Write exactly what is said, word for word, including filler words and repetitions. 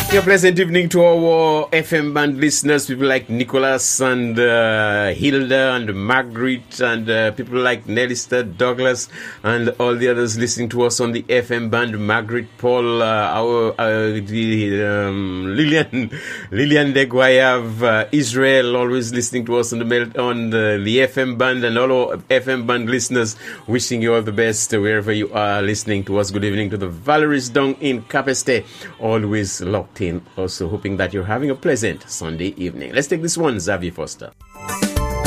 A pleasant evening to our F M band listeners, people like Nicholas and uh, Hilda and Margaret and uh, people like Nellister, Douglas and all the others listening to us on the F M band. Margaret, Paul, uh, our uh, the, um, Lillian, Lillian Degwayav, uh, Israel, always listening to us on the on the, the F M band, and all our F M band listeners, wishing you all the best wherever you are listening to us. Good evening to the Valerie's down in Capeste, always locked in. Also hoping that you're having a pleasant Sunday evening. Let's take this one, Xavier Foster.